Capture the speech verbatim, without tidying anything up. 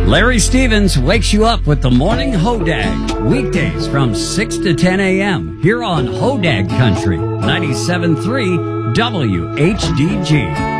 Larry Stevens wakes you up with the Morning Hodag, weekdays from six to ten a.m. here on Hodag Country, ninety-seven point three W H D G.